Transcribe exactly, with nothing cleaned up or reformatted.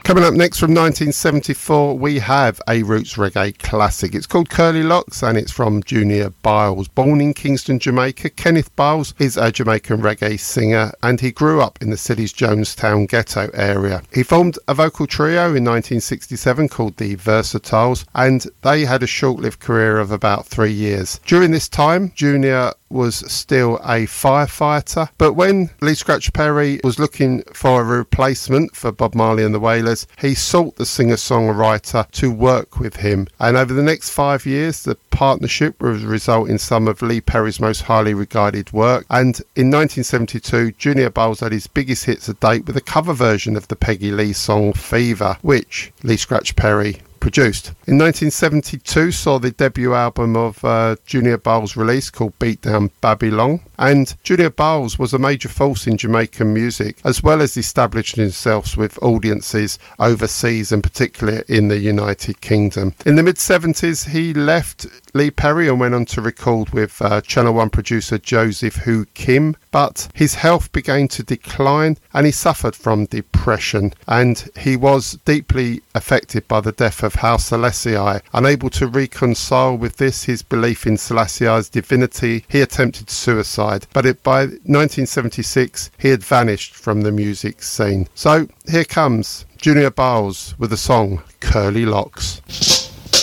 Coming up next from nineteen seventy-four, we have a roots reggae classic. It's called Curly Locks and it's from Junior Byles. Born in Kingston, Jamaica, Kenneth Byles is a Jamaican reggae singer and he grew up in the city's Jonestown ghetto area. He formed a vocal trio in nineteen sixty-seven called the Versatiles and they had a short-lived career of about three years. During this time, Junior was still a firefighter, but when Lee Scratch Perry was looking for a replacement for Bob Marley and the Wailers, he sought the singer-songwriter to work with him, and over the next five years the partnership would result in some of Lee Perry's most highly regarded work, and in nineteen seventy-two Junior Byles had his biggest hits to date with a cover version of the Peggy Lee song Fever, which Lee Scratch Perry produced. In nineteen seventy-two saw the debut album of uh, Junior Byles released called Beat Down Babylon, and Junior Byles was a major force in Jamaican music as well as establishing himself with audiences overseas and particularly in the United Kingdom. In the mid seventies he left Lee Perry and went on to record with uh, Channel one producer Joseph Hu Kim, but his health began to decline and he suffered from depression and he was deeply affected by the death of Haile Selassie. Unable to reconcile with this, his belief in Selassie's divinity, he attempted suicide, but it, by nineteen seventy-six he had vanished from the music scene. So here comes Junior Byles with the song Curly Locks.